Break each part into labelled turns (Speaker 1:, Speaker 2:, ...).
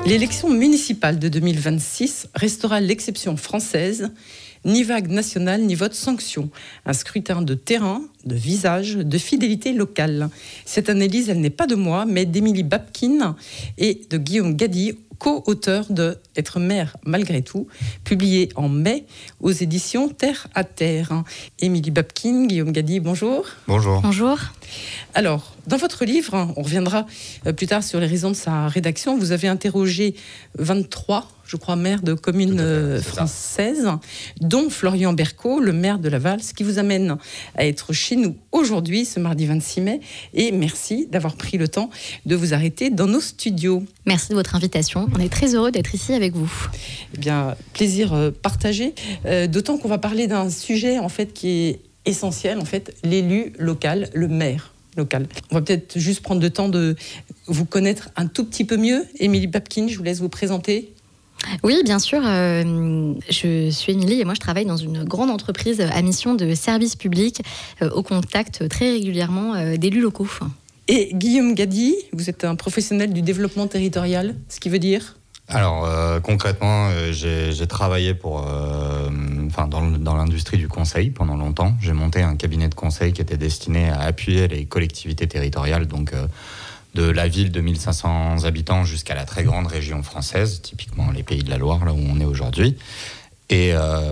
Speaker 1: L'élection municipale de 2026 restera l'exception française. Ni vague nationale, ni vote sanction. Un scrutin de terrain, de visage, de fidélité locale. Cette analyse, elle n'est pas de moi, mais d'Émilie Babkin et de Guillaume Gady, co-auteur de « Être maire malgré tout », publié en mai aux éditions Terre à Terre. Émilie Babkin, Guillaume Gady, bonjour.
Speaker 2: Bonjour.
Speaker 3: Bonjour.
Speaker 1: Alors, dans votre livre, on reviendra plus tard sur les raisons de sa rédaction, vous avez interrogé 23, je crois, maires de communes françaises, dont Florian Bercot, le maire de Laval, ce qui vous amène à être chez nous aujourd'hui, ce mardi 26 mai. Et merci d'avoir pris le temps de vous arrêter dans nos studios.
Speaker 3: Merci de votre invitation. On est très heureux d'être ici avec vous.
Speaker 1: Eh bien, plaisir partagé. D'autant qu'on va parler d'un sujet, en fait, qui est essentiel, en fait, l'élu local, le maire local. On va peut-être juste prendre le temps de vous connaître un tout petit peu mieux. Émilie Babkin, je vous laisse vous présenter.
Speaker 3: Oui, bien sûr. Je suis Émilie et moi je travaille dans une grande entreprise à mission de service public au contact très régulièrement d'élus locaux.
Speaker 1: Et Guillaume Gady, vous êtes un professionnel du développement territorial, ce qui veut dire ?
Speaker 2: Alors concrètement, j'ai travaillé dans l'industrie du conseil pendant longtemps. J'ai monté un cabinet de conseil qui était destiné à appuyer les collectivités territoriales, donc de la ville de 1500 habitants jusqu'à la très grande région française, typiquement les Pays de la Loire, là où on est aujourd'hui. Et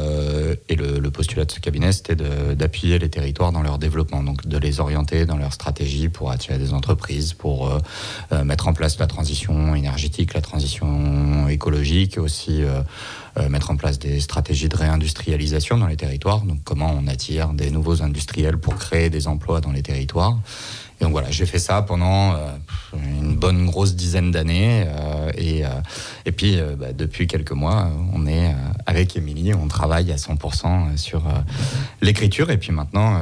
Speaker 2: le postulat de ce cabinet, c'était d'appuyer les territoires dans leur développement, donc de les orienter dans leur stratégie pour attirer des entreprises, pour mettre en place la transition énergétique, la transition écologique, aussi mettre en place des stratégies de réindustrialisation dans les territoires, donc comment on attire des nouveaux industriels pour créer des emplois dans les territoires. Et donc voilà, j'ai fait ça pendant une bonne grosse dizaine d'années. Et puis, depuis quelques mois, on est avec Émilie, on travaille à 100% sur l'écriture et puis maintenant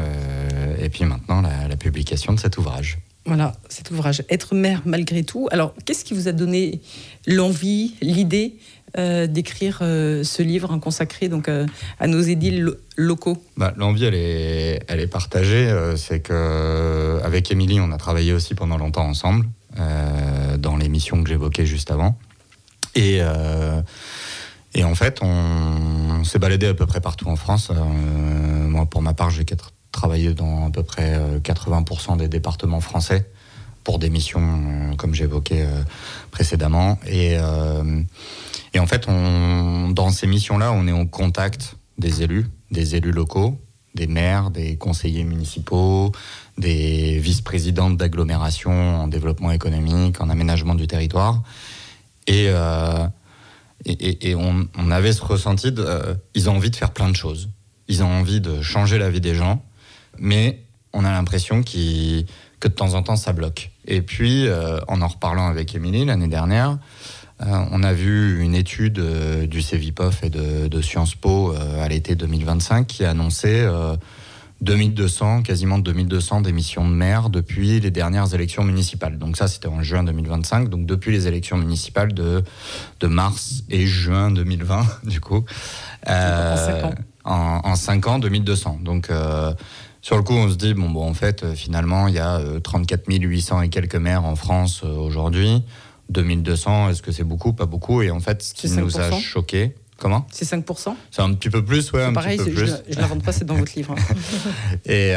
Speaker 2: la publication de cet ouvrage.
Speaker 1: Voilà, cet ouvrage, Être maire malgré tout. Alors, qu'est-ce qui vous a donné l'envie, l'idée d'écrire ce livre consacré donc, à nos édiles locaux ?
Speaker 2: L'envie, elle est partagée. C'est qu'avec Émilie, on a travaillé aussi pendant longtemps ensemble, dans l'émission que j'évoquais juste avant. Et en fait, on s'est baladé à peu près partout en France. Moi, pour ma part, j'ai travaillé dans à peu près 80% des départements français pour des missions, comme j'évoquais précédemment. Et en fait, dans ces missions-là, on est en contact des élus locaux, des maires, des conseillers municipaux, des vice-présidentes d'agglomération en développement économique, en aménagement du territoire. Et on avait ce ressenti ils ont envie de faire plein de choses. Ils ont envie de changer la vie des gens, mais on a l'impression que de temps en temps, ça bloque. Et puis, en reparlant avec Émilie l'année dernière, on a vu une étude du CEVIPOF et de Sciences Po à l'été 2025 qui annonçait quasiment 2200 démissions de maires depuis les dernières élections municipales. Donc ça, c'était en juin 2025. Donc depuis les élections municipales de mars et juin 2020, du coup. En 5 ans, 2200. Donc sur le coup, on se dit, en fait, finalement, il y a 34 800 et quelques maires en France aujourd'hui. 2200, est-ce que c'est beaucoup, pas beaucoup ? Et en fait, ce qui nous a choqué... Comment ?
Speaker 1: C'est 5%.
Speaker 2: C'est un petit peu plus, ouais, un
Speaker 1: pareil,
Speaker 2: petit peu plus.
Speaker 1: Je ne l'invente pas, c'est dans votre livre.
Speaker 2: Et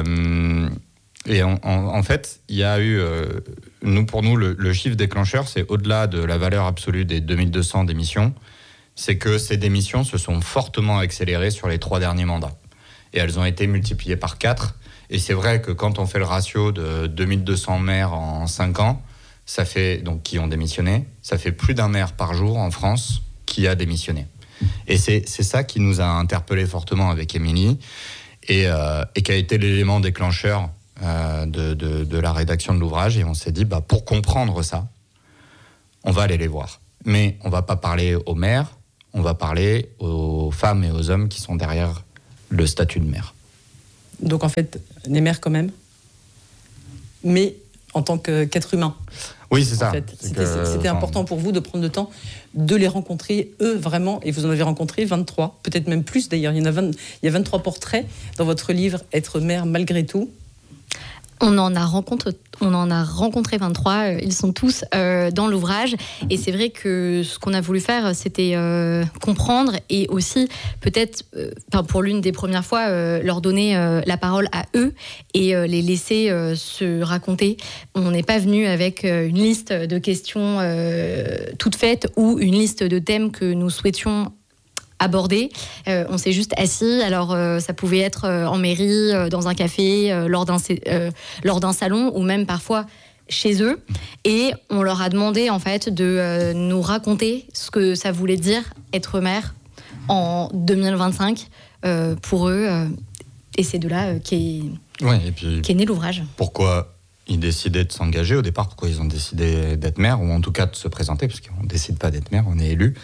Speaker 2: en fait, il y a eu... pour nous, le chiffre déclencheur, c'est au-delà de la valeur absolue des 2200 démissions, c'est que ces démissions se sont fortement accélérées sur les 3 derniers mandats. Et elles ont été multipliées par 4. Et c'est vrai que quand on fait le ratio de 2200 maires en 5 ans, ça fait, donc, qui ont démissionné, ça fait plus d'un maire par jour en France qui a démissionné. Et c'est ça qui nous a interpellés fortement avec Émilie et qui a été l'élément déclencheur de la rédaction de l'ouvrage. Et on s'est dit, pour comprendre ça, on va aller les voir. Mais on ne va pas parler aux maires, on va parler aux femmes et aux hommes qui sont derrière le statut de maire.
Speaker 1: Donc en fait, les maires quand même, mais en tant qu'être humain.
Speaker 2: Oui, c'est ça.
Speaker 1: En fait, c'était important pour vous de prendre le temps de les rencontrer, eux, vraiment, et vous en avez rencontré 23, peut-être même plus d'ailleurs. Il y a 23 portraits dans votre livre « Être maire malgré tout ».
Speaker 3: On en a rencontré 23, ils sont tous dans l'ouvrage. Et c'est vrai que ce qu'on a voulu faire, c'était comprendre et aussi, peut-être, pour l'une des premières fois, leur donner la parole à eux et les laisser se raconter. On n'est pas venu avec une liste de questions toutes faites ou une liste de thèmes que nous souhaitions aborder. On s'est juste assis. Alors, ça pouvait être en mairie, dans un café, lors d'un salon, ou même parfois chez eux. Et on leur a demandé, en fait, de nous raconter ce que ça voulait dire être maire en 2025 pour eux. Et c'est de là qu'est né l'ouvrage.
Speaker 2: Pourquoi ils décidaient de s'engager au départ, pourquoi ils ont décidé d'être maire, ou en tout cas de se présenter, parce qu'on ne décide pas d'être maire, on est élu.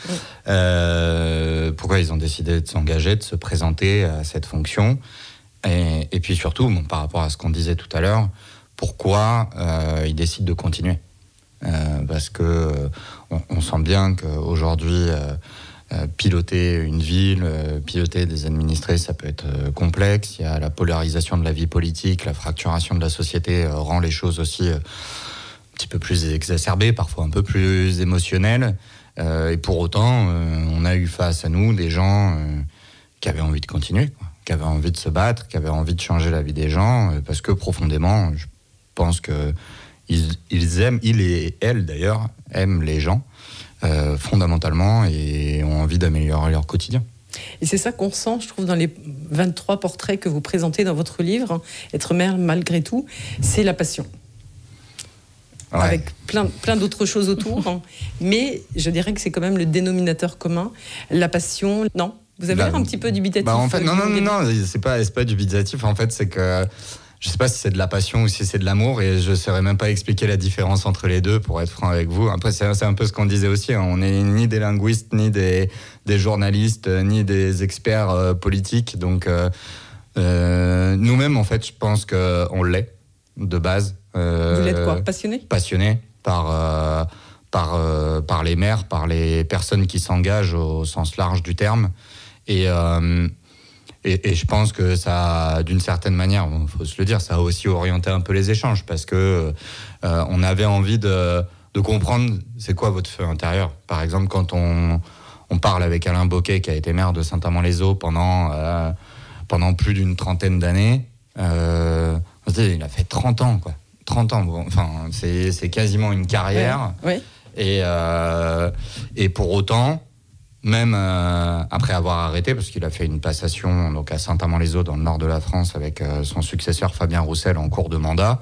Speaker 2: Oui. Pourquoi ils ont décidé de s'engager, de se présenter à cette fonction, et puis surtout, par rapport à ce qu'on disait tout à l'heure, pourquoi ils décident de continuer. Parce que on sent bien qu'aujourd'hui, piloter une ville, piloter des administrés, ça peut être complexe. Il y a la polarisation de la vie politique, la fracturation de la société rend les choses aussi un petit peu plus exacerbées, parfois un peu plus émotionnelles. Et pour autant, on a eu face à nous des gens qui avaient envie de continuer, qui avaient envie de se battre, qui avaient envie de changer la vie des gens, parce que profondément, je pense que ils aiment, ils et elles d'ailleurs, aiment les gens. Fondamentalement, et ont envie d'améliorer leur quotidien.
Speaker 1: Et c'est ça qu'on sent, je trouve, dans les 23 portraits que vous présentez dans votre livre, Être maire malgré tout, c'est la passion. Ouais. Avec plein d'autres choses autour, mais je dirais que c'est quand même le dénominateur commun, la passion. Non, vous avez l'air un petit peu dubitatif.
Speaker 2: En fait, non, c'est pas dubitatif. En fait, c'est que je sais pas si c'est de la passion ou si c'est de l'amour, et je saurais même pas expliquer la différence entre les deux, pour être franc avec vous. Après, c'est un peu ce qu'on disait aussi, hein. On n'est ni des linguistes, ni des journalistes, ni des experts politiques. Donc, nous-mêmes, en fait, je pense qu'on l'est, de base.
Speaker 1: Vous l'êtes quoi ? Passionné ?
Speaker 2: Passionné par les maires, par les personnes qui s'engagent au sens large du terme. Et je pense que ça, d'une certaine manière, il faut se le dire, ça a aussi orienté un peu les échanges, parce que on avait envie de comprendre c'est quoi votre feu intérieur. Par exemple, quand on parle avec Alain Bocquet, qui a été maire de Saint-Amand-les-Eaux pendant plus d'une trentaine d'années, il a fait 30 ans, quoi. 30 ans, bon, enfin, c'est quasiment une carrière.
Speaker 1: Ouais.
Speaker 2: Et pour autant, même après avoir arrêté, parce qu'il a fait une passation donc à Saint-Amand-les-Eaux dans le nord de la France avec son successeur Fabien Roussel en cours de mandat,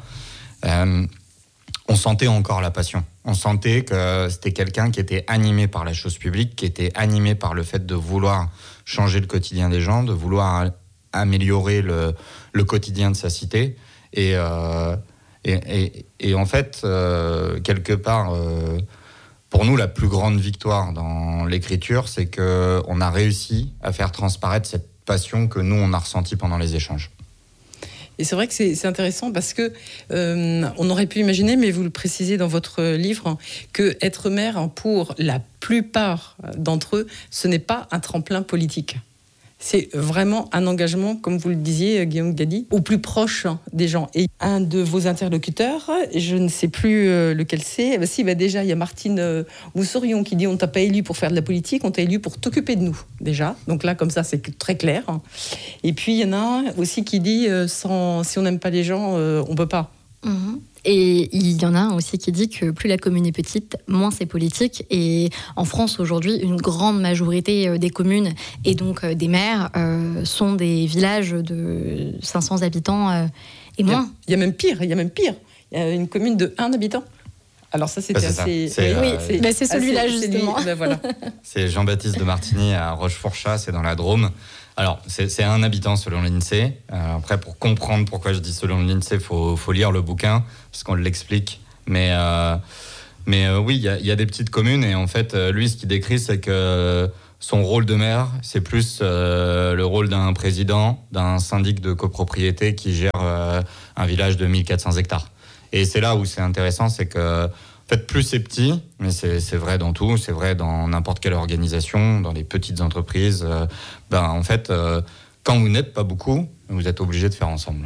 Speaker 2: on sentait encore la passion. On sentait que c'était quelqu'un qui était animé par la chose publique, qui était animé par le fait de vouloir changer le quotidien des gens, de vouloir améliorer le quotidien de sa cité. Et en fait, quelque part... Pour nous, la plus grande victoire dans l'écriture, c'est qu'on a réussi à faire transparaître cette passion que nous, on a ressentie pendant les échanges.
Speaker 1: Et c'est vrai que c'est intéressant parce que on aurait pu imaginer, mais vous le précisez dans votre livre, que être maire, pour la plupart d'entre eux, ce n'est pas un tremplin politique. C'est vraiment un engagement, comme vous le disiez, Guillaume Gady, au plus proche des gens. Et un de vos interlocuteurs, je ne sais plus lequel c'est, déjà, il y a Martine Moussorion qui dit « On ne t'a pas élu pour faire de la politique, on t'a élu pour t'occuper de nous, déjà. » Donc là, comme ça, c'est très clair. Et puis, il y en a un aussi qui dit « Si on n'aime pas les gens, on ne peut pas. »
Speaker 3: Et il y en a un aussi qui dit que plus la commune est petite, moins c'est politique. Et en France, aujourd'hui, une grande majorité des communes et donc des maires sont des villages de 500 habitants et moins.
Speaker 1: Il y a même pire. Il y a une commune de 1 habitant. Alors ça, c'était assez...
Speaker 3: C'est celui-là, justement.
Speaker 1: Voilà.
Speaker 2: C'est Jean-Baptiste de Martigny à Rochefourchat, c'est dans la Drôme. Alors, c'est 1 habitant selon l'INSEE. Après, pour comprendre pourquoi je dis selon l'INSEE, faut lire le bouquin, parce qu'on l'explique. Mais oui, il y a des petites communes, et en fait, lui, ce qu'il décrit, c'est que son rôle de maire, c'est plus le rôle d'un président, d'un syndic de copropriété qui gère un village de 1400 hectares. Et c'est là où c'est intéressant, c'est que en fait, plus c'est petit, mais c'est vrai dans tout, c'est vrai dans n'importe quelle organisation, dans les petites entreprises. En fait, quand vous n'êtes pas beaucoup, vous êtes obligé de faire ensemble.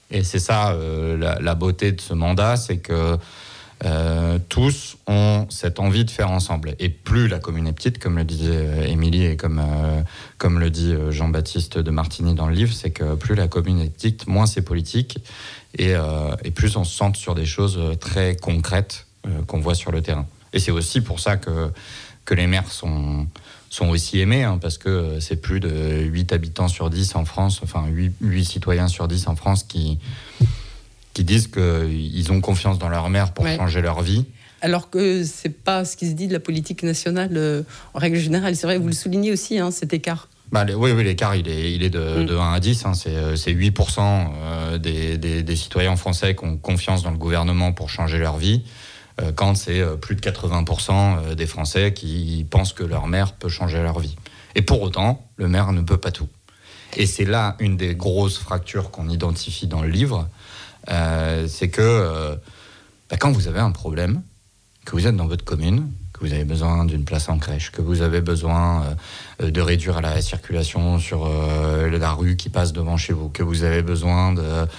Speaker 2: Et c'est ça la beauté de ce mandat, c'est que tous ont cette envie de faire ensemble. Et plus la commune est petite, comme le disait Émilie et comme le dit Jean-Baptiste de Martigny dans le livre, c'est que plus la commune est petite, moins c'est politique et plus on se centre sur des choses très concrètes qu'on voit sur le terrain. Et c'est aussi pour ça que les maires sont aussi aimés, hein, parce que c'est plus de 8 habitants sur 10 en France, enfin 8 citoyens sur 10 en France qui disent qu'ils ont confiance dans leur maire pour changer leur vie.
Speaker 1: Alors que c'est pas ce qui se dit de la politique nationale en règle générale. C'est vrai, vous le soulignez aussi, hein, cet écart.
Speaker 2: Oui, l'écart, il est de 1 à 10. Hein, c'est 8% des citoyens français qui ont confiance dans le gouvernement pour changer leur vie, quand c'est plus de 80% des Français qui pensent que leur maire peut changer leur vie. Et pour autant, le maire ne peut pas tout. Et c'est là une des grosses fractures qu'on identifie dans le livre. C'est que quand vous avez un problème, que vous êtes dans votre commune, que vous avez besoin d'une place en crèche, que vous avez besoin de réduire la circulation sur la rue qui passe devant chez vous, que vous avez besoin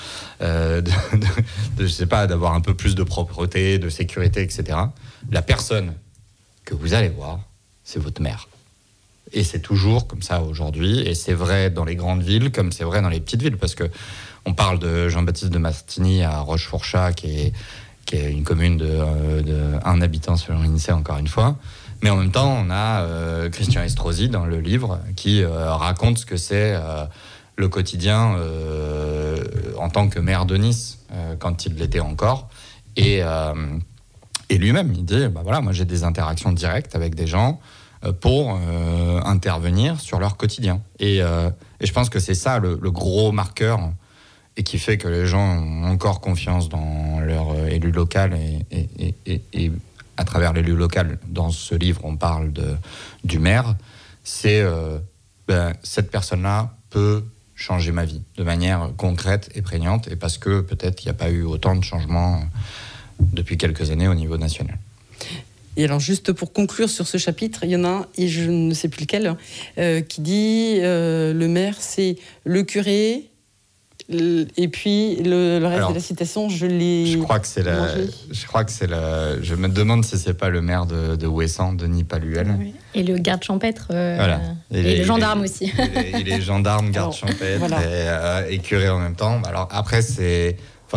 Speaker 2: je sais pas, d'avoir un peu plus de propreté, de sécurité, etc. La personne que vous allez voir, c'est votre maire. Et c'est toujours comme ça aujourd'hui, et c'est vrai dans les grandes villes comme c'est vrai dans les petites villes, parce que on parle de Jean-Baptiste de Martigny à Rochefoucauld, qui est une commune de 1 habitant selon l'INSEE, encore une fois. Mais en même temps, on a Christian Estrosi dans le livre qui raconte ce que c'est le quotidien en tant que maire de Nice, quand il l'était encore. Et lui-même, il dit, moi j'ai des interactions directes avec des gens pour intervenir sur leur quotidien. Et je pense que c'est ça le gros marqueur, et qui fait que les gens ont encore confiance dans leur élu local. Et à travers l'élu local, dans ce livre, on parle du maire. C'est cette personne-là peut changer ma vie de manière concrète et prégnante, et parce que peut-être il n'y a pas eu autant de changements depuis quelques années au niveau national.
Speaker 1: Et alors, juste pour conclure sur ce chapitre, il y en a un, et je ne sais plus lequel, qui dit le maire, c'est le curé. Et puis le reste de la citation, je crois que c'est
Speaker 2: je me demande si c'est pas le maire de Ouessant, Denis Paluel.
Speaker 3: Oui. Et le garde champêtre. Voilà. Et le gendarme aussi.
Speaker 2: Il est gendarme, garde champêtre, voilà. Et curé en même temps. Alors après c'est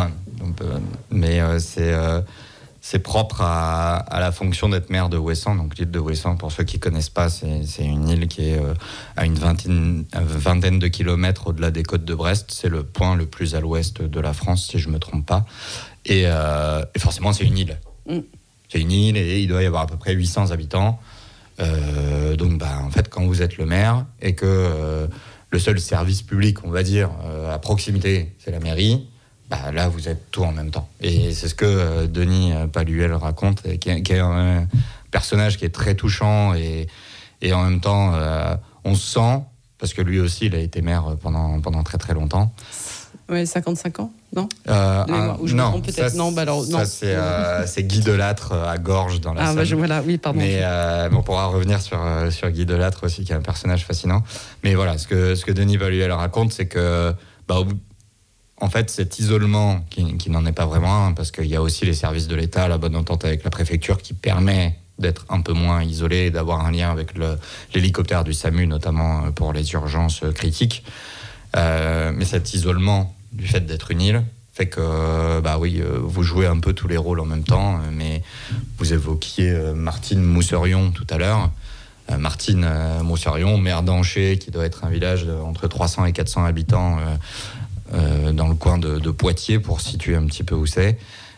Speaker 2: c'est propre à la fonction d'être maire de Ouessant. Donc l'île de Ouessant, pour ceux qui connaissent pas, c'est une île qui est à une vingtaine de kilomètres au-delà des côtes de Brest. C'est le point le plus à l'ouest de la France, si je me trompe pas. Et forcément, c'est une île. C'est une île et il doit y avoir à peu près 800 habitants. Donc, en fait, quand vous êtes le maire et que le seul service public, on va dire, à proximité, c'est la mairie, là, vous êtes tout en même temps. Et c'est ce que Denis Paluel raconte, qui est un personnage qui est très touchant et en même temps, on se sent, parce que lui aussi, il a été maire pendant très très longtemps.
Speaker 1: Oui, 55 ans, non
Speaker 2: non, peut-être. Ça, c'est Guy Delattre à Gorges dans la Somme.
Speaker 1: Voilà, oui, pardon.
Speaker 2: Mais on pourra revenir sur Guy Delattre aussi, qui est un personnage fascinant. Mais voilà, ce que Denis Paluel raconte, c'est que en fait, cet isolement, qui n'en est pas vraiment un, parce qu'il y a aussi les services de l'État, la bonne entente avec la préfecture, qui permet d'être un peu moins isolé et d'avoir un lien avec l'hélicoptère du SAMU, notamment pour les urgences critiques. Mais cet isolement du fait d'être une île fait que, vous jouez un peu tous les rôles en même temps. Mais vous évoquiez Martine Mousserion tout à l'heure. Martine Mousserion, maire d'Anché, qui doit être un village entre 300 et 400 habitants dans le coin de Poitiers, pour situer un petit peu où c'est.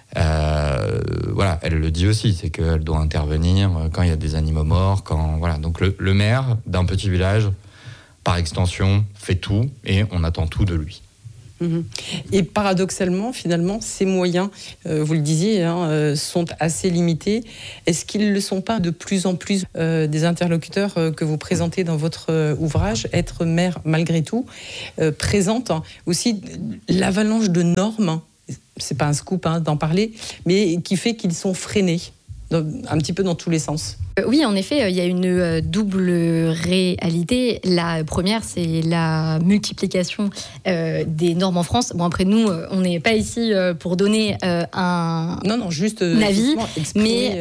Speaker 2: Elle le dit aussi, c'est qu'elle doit intervenir quand il y a des animaux morts. Donc le maire d'un petit village, par extension, fait tout et on attend tout de lui.
Speaker 1: Et paradoxalement, finalement, ces moyens, vous le disiez, sont assez limités. Est-ce qu'ils ne le sont pas de plus en plus des interlocuteurs que vous présentez dans votre ouvrage, Être maire malgré tout, présente aussi l'avalanche de normes, c'est pas un scoop d'en parler, mais qui fait qu'ils sont freinés? un petit peu dans tous les sens.
Speaker 3: Oui, en effet, il y a une double réalité. La première, c'est la multiplication des normes en France. Bon, après, nous, on n'est pas ici pour donner un avis, mais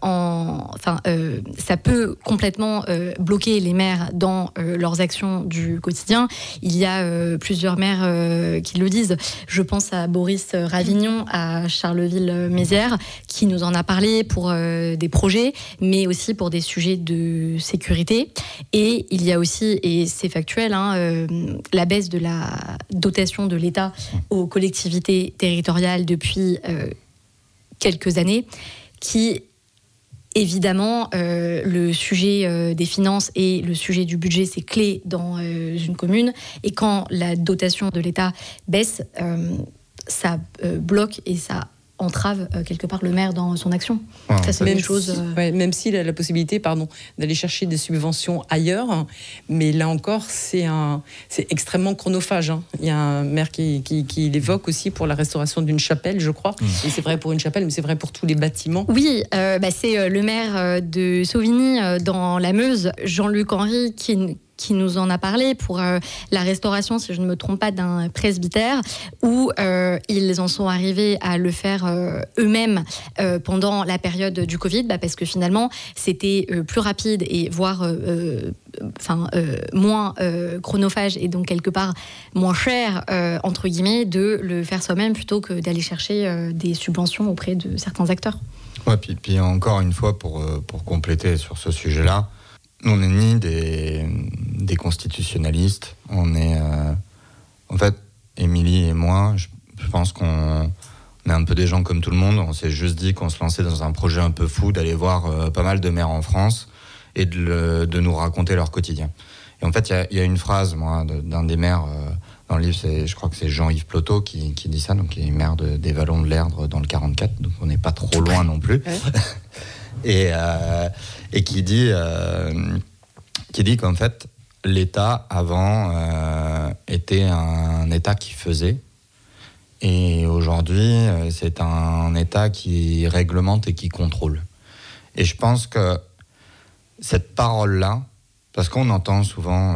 Speaker 3: ça peut complètement bloquer les maires dans leurs actions du quotidien. Il y a plusieurs maires qui le disent. Je pense à Boris Ravignon, à Charleville-Mézières, qui nous en a parlé pour des projets, mais aussi pour des sujets de sécurité. Et il y a aussi, et c'est factuel, la baisse de la dotation de l'État aux collectivités territoriales depuis quelques années, qui, évidemment, le sujet des finances et le sujet du budget, c'est clé dans une commune. Et quand la dotation de l'État baisse, ça bloque et ça entrave quelque part le maire dans son action. Ça, c'est une chose.
Speaker 1: Même s'il a la possibilité, d'aller chercher des subventions ailleurs, mais là encore, c'est extrêmement chronophage. Il y a un maire qui l'évoque aussi pour la restauration d'une chapelle, je crois. Et c'est vrai pour une chapelle, mais c'est vrai pour tous les bâtiments.
Speaker 3: Oui, c'est le maire de Sauvigny dans la Meuse, Jean-Luc Henry, qui nous en a parlé pour la restauration, si je ne me trompe pas, d'un presbytère, où ils en sont arrivés à le faire eux-mêmes pendant la période du Covid, parce que finalement, c'était plus rapide et voire moins chronophage et donc quelque part moins cher, entre guillemets, de le faire soi-même plutôt que d'aller chercher des subventions auprès de certains acteurs.
Speaker 2: Ouais, puis encore une fois, pour compléter sur ce sujet-là, nous, on n'est ni des constitutionnalistes. On est, en fait, Émilie et moi, je pense qu'on est un peu des gens comme tout le monde. On s'est juste dit qu'on se lançait dans un projet un peu fou, d'aller voir pas mal de maires en France et de nous raconter leur quotidien. Et en fait, il y a une phrase, moi, d'un des maires dans le livre, je crois que c'est Jean-Yves Plotot qui dit ça, donc qui est maire des Vallons de l'Erdre dans le 44, donc on n'est pas trop loin non plus. Ouais. Et qui dit qu'en fait, l'État, avant, était un État qui faisait. Et aujourd'hui, c'est un État qui réglemente et qui contrôle. Et je pense que cette parole-là, parce qu'on entend souvent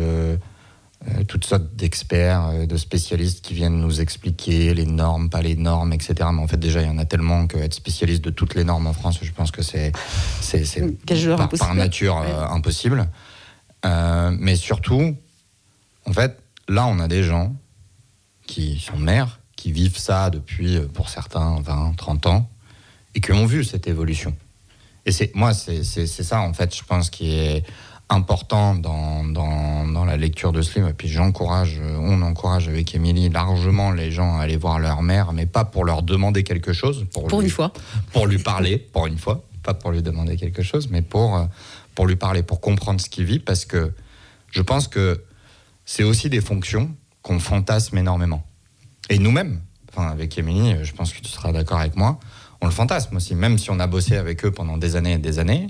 Speaker 2: toutes sortes d'experts, de spécialistes qui viennent nous expliquer les normes, pas les normes, etc. Mais en fait, déjà, il y en a tellement qu'être spécialiste de toutes les normes en France, je pense que c'est par nature impossible. Mais surtout, en fait, là, on a des gens qui sont maires, qui vivent ça depuis, pour certains, 20, 30 ans, et qui ont vu cette évolution. Et c'est ça, en fait, je pense, qui est important dans la lecture de ce livre. Et puis on encourage avec Émilie largement les gens à aller voir leur mère, mais pas pour leur demander quelque chose. Pour lui parler, pour une fois. Pas pour lui demander quelque chose, mais pour lui parler, pour comprendre ce qu'il vit, parce que je pense que c'est aussi des fonctions qu'on fantasme énormément. Et nous-mêmes, avec Émilie, je pense que tu seras d'accord avec moi, on le fantasme aussi, même si on a bossé avec eux pendant des années et des années.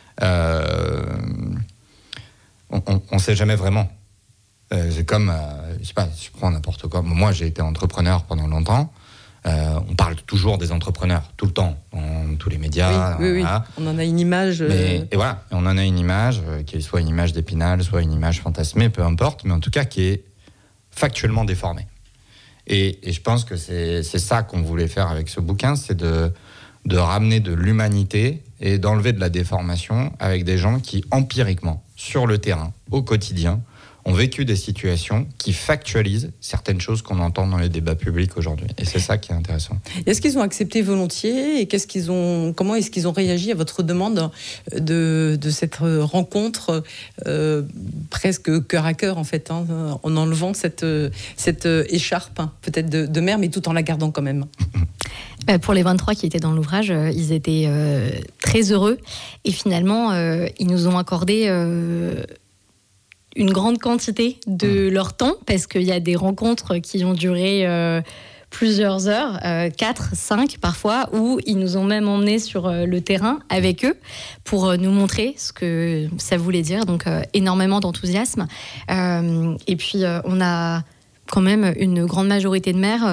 Speaker 2: On ne sait jamais vraiment. C'est comme, je sais pas, je prends n'importe quoi. Moi, j'ai été entrepreneur pendant longtemps. On parle toujours des entrepreneurs, tout le temps, dans tous les médias.
Speaker 1: Oui. On en a une image.
Speaker 2: Et voilà, on en a une image, qui est soit une image d'Épinal, soit une image fantasmée, peu importe, mais en tout cas qui est factuellement déformée. Et je pense que c'est ça qu'on voulait faire avec ce bouquin, c'est de ramener de l'humanité et d'enlever de la déformation avec des gens qui, empiriquement, sur le terrain, au quotidien, ont vécu des situations qui factualisent certaines choses qu'on entend dans les débats publics aujourd'hui. Et c'est ça qui est intéressant.
Speaker 1: Est-ce qu'ils ont accepté volontiers et comment est-ce qu'ils ont réagi à votre demande de cette rencontre presque cœur à cœur, en fait, en enlevant cette écharpe, peut-être de mère, mais tout en la gardant quand même?
Speaker 3: Pour les 23 qui étaient dans l'ouvrage, ils étaient très heureux. Et finalement, ils nous ont accordé une grande quantité de leur temps, parce qu'il y a des rencontres qui ont duré plusieurs heures, 4, 5 parfois, où ils nous ont même emmenés sur le terrain avec eux pour nous montrer ce que ça voulait dire. Donc énormément d'enthousiasme. Et puis on a quand même une grande majorité de maires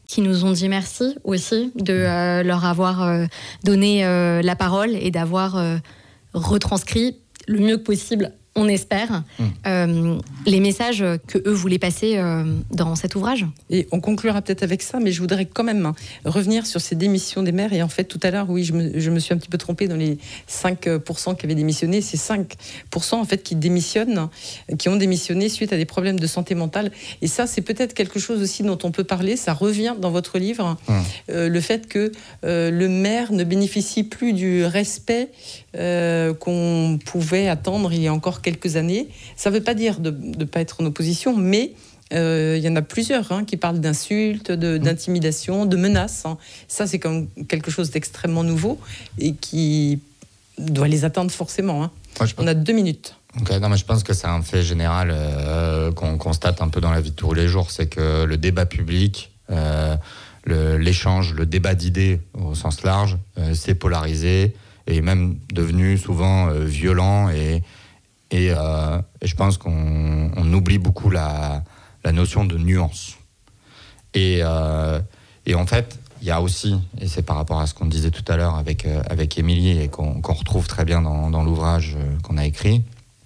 Speaker 3: qui nous ont dit merci aussi de leur avoir donné la parole et d'avoir retranscrit le mieux possible, on espère, les messages que eux voulaient passer dans cet ouvrage.
Speaker 1: Et on conclura peut-être avec ça, mais je voudrais quand même revenir sur ces démissions des maires. Et en fait, tout à l'heure, oui, je me suis un petit peu trompée dans les 5% qui avaient démissionné. C'est 5% en fait qui démissionnent, qui ont démissionné suite à des problèmes de santé mentale. Et ça, c'est peut-être quelque chose aussi dont on peut parler. Ça revient dans votre livre, le fait que le maire ne bénéficie plus du respect qu'on pouvait attendre il y a encore quelques années. Ça ne veut pas dire de ne pas être en opposition, mais il y en a plusieurs qui parlent d'insultes, d'intimidation, de menaces. Ça, c'est comme quelque chose d'extrêmement nouveau et qui doit les atteindre forcément. On a 2 minutes.
Speaker 2: Okay, non, mais je pense que c'est un fait général qu'on constate un peu dans la vie de tous les jours. C'est que le débat public, l'échange, le débat d'idées au sens large, c'est polarisé et même devenu souvent violent et je pense qu'on oublie beaucoup la notion de nuance. Et en fait, il y a aussi, et c'est par rapport à ce qu'on disait tout à l'heure avec Émilie et qu'on retrouve très bien dans l'ouvrage qu'on a écrit,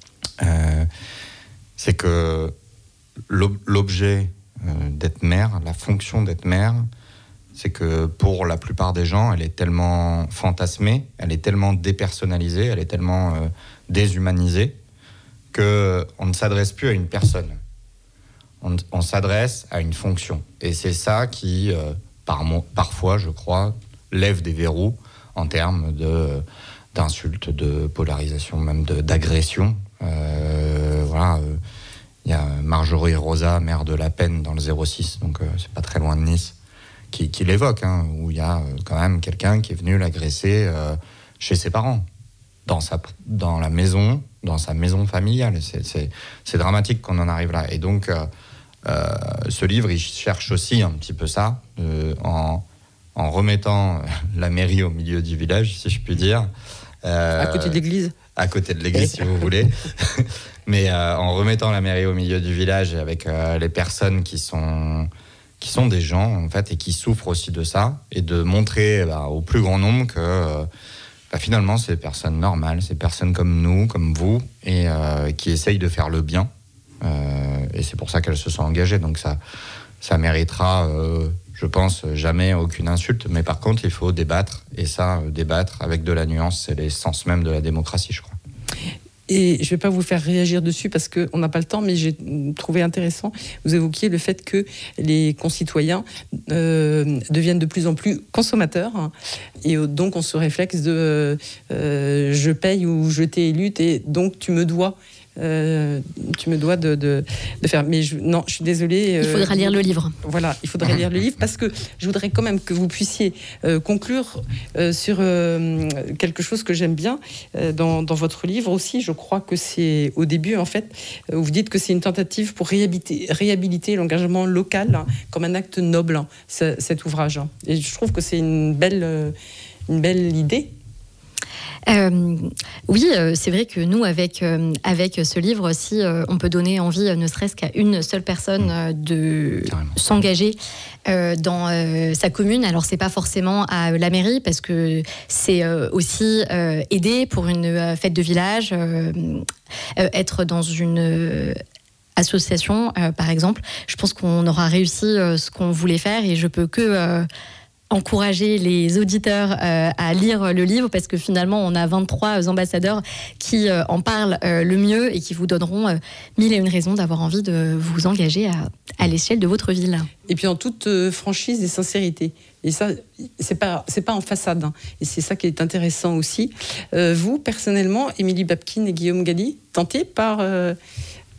Speaker 2: c'est que l'objet d'être maire, la fonction d'être maire, c'est que pour la plupart des gens, elle est tellement fantasmée, elle est tellement dépersonnalisée, elle est tellement déshumanisée qu'on ne s'adresse plus à une personne. On s'adresse à une fonction. Et c'est ça qui, parfois, je crois, lève des verrous en termes d'insultes, de polarisation, même d'agression. Voilà. Il y a Marjorie Rosa, maire de La Penne, dans le 06, donc c'est pas très loin de Nice, qui l'évoque, où il y a quand même quelqu'un qui est venu l'agresser chez ses parents, dans sa maison familiale. C'est dramatique qu'on en arrive là. Et donc, ce livre, il cherche aussi un petit peu ça, en remettant la mairie au milieu du village, si je puis dire.
Speaker 1: À côté de l'église.
Speaker 2: À côté de l'église, si vous voulez. Mais en remettant la mairie au milieu du village, avec les personnes qui sont des gens, en fait, et qui souffrent aussi de ça, et de montrer au plus grand nombre que finalement, c'est des personnes normales, c'est des personnes comme nous, comme vous, et qui essayent de faire le bien. Et c'est pour ça qu'elles se sont engagées. Donc ça méritera, je pense, jamais aucune insulte. Mais par contre, il faut débattre. Et ça, débattre avec de la nuance, c'est l'essence même de la démocratie, je crois.
Speaker 1: Et je ne vais pas vous faire réagir dessus parce qu'on n'a pas le temps, mais j'ai trouvé intéressant. Vous évoquiez le fait que les concitoyens deviennent de plus en plus consommateurs. Et donc, on se réflexe de je paye ou je t'ai élu, et donc tu me dois. De faire. Mais non, je suis désolée.
Speaker 3: Il faudra lire le livre.
Speaker 1: Voilà, il faudrait lire le livre parce que je voudrais quand même que vous puissiez conclure sur quelque chose que j'aime bien dans votre livre aussi. Je crois que c'est au début, en fait, où vous dites que c'est une tentative pour réhabiliter l'engagement local comme un acte noble, cet ouvrage. Et je trouve que c'est une belle idée.
Speaker 3: Oui, c'est vrai que nous, avec ce livre, si on peut donner envie, ne serait-ce qu'à une seule personne de s'engager dans sa commune. Alors, c'est pas forcément à la mairie, parce que c'est aussi aider pour une fête de village, être dans une association, par exemple. Je pense qu'on aura réussi ce qu'on voulait faire, et je peux que encourager les auditeurs à lire le livre, parce que finalement on a 23 ambassadeurs qui en parlent le mieux et qui vous donneront 1001 raisons d'avoir envie de vous engager à l'échelle de votre ville.
Speaker 1: Et puis en toute franchise et sincérité. Et ça, c'est pas en façade. Et c'est ça qui est intéressant aussi. Vous, personnellement, Émilie Babkin et Guillaume Galli, tentés par l'élection ?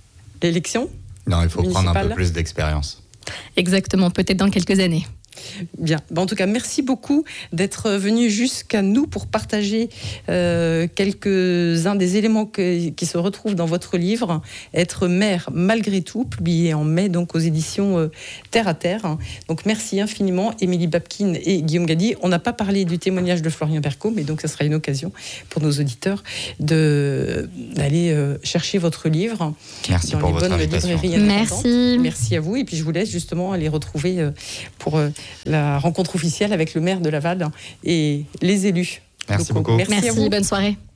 Speaker 2: Non, il faut prendre un peu plus d'expérience.
Speaker 3: Exactement, peut-être dans quelques années.
Speaker 1: Bien. En tout cas, merci beaucoup d'être venu jusqu'à nous pour partager quelques-uns des éléments qui se retrouvent dans votre livre, Être maire malgré tout, publié en mai donc aux éditions Terre à Terre. Donc merci infiniment, Émilie Babkin et Guillaume Galli. On n'a pas parlé du témoignage de Florian Berco, mais donc ça sera une occasion pour nos auditeurs d'aller chercher votre livre.
Speaker 2: Merci pour votre invitation.
Speaker 3: Merci.
Speaker 1: Merci à vous. Et puis je vous laisse justement aller retrouver pour la rencontre officielle avec le maire de Laval et les élus.
Speaker 2: Merci beaucoup.
Speaker 1: Merci à vous.
Speaker 3: Bonne soirée.